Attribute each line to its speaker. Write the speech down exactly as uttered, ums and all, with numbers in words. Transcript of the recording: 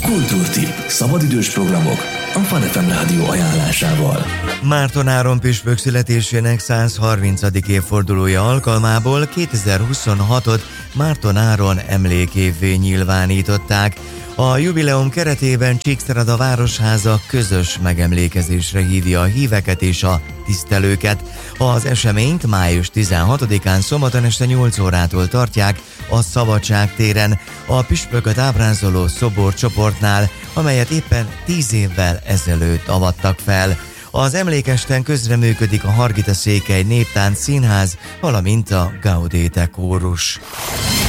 Speaker 1: Kultúrtip. Szabadidős programok a Fun ef em rádió ajánlásával.
Speaker 2: Márton Áron püspök születésének száz harmincadik évfordulója alkalmából kétezer-huszonhatot Márton Áron emlékévvé nyilvánították. A jubileum keretében Csíkszereda Városháza közös megemlékezésre hívja a híveket és a tisztelőket. Az eseményt május tizenhatodikán szombaton este nyolc órától tartják a Szabadság téren, a püspököt ábrázoló szoborcsoportnál, amelyet éppen tíz évvel ezelőtt avattak fel. Az emlékesten közreműködik a Hargita Székely Néptánc Színház, valamint a Gaudete Kórus.